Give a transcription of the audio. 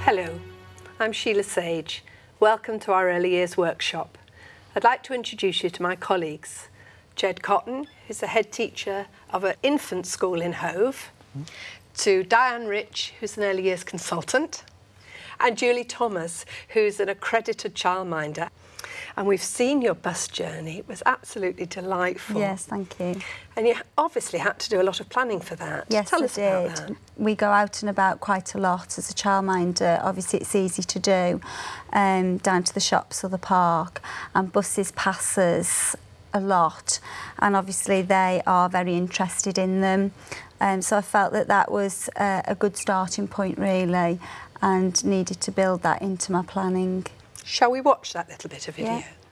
Hello, I'm Sheila Sage. Welcome to our Early Years Workshop. I'd like to introduce you to my colleagues. Jed Cotton, who's the head teacher of an infant school in Hove, to Diane Rich, who's an early years consultant, and Julie Thomas, who's an accredited childminder. And we've seen your bus journey. It was absolutely delightful. Yes, thank you. And you obviously had to do a lot of planning for that. Yes, Tell us about that. We go out and about quite a lot as a childminder. Obviously, it's easy to do, down to the shops or the park, and buses pass us a lot, and obviously they are very interested in them. So I felt that that was a good starting point, really, and needed to build that into my planning. Shall we watch that little bit of video? Yeah.